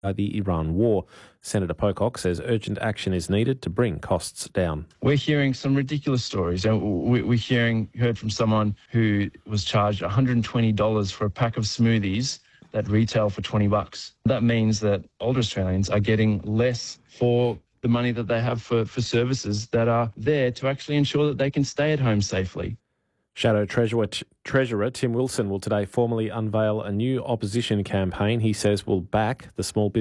the Iran war. Senator Pocock says urgent action is needed to bring costs down. We're hearing some ridiculous stories. Heard from someone who was charged $120 for a pack of smoothies that retail for $20. That means that older Australians are getting less for the money that they have for services that are there to actually ensure that they can stay at home safely. Shadow Treasurer Tim Wilson will today formally unveil a new opposition campaign he says will back the small business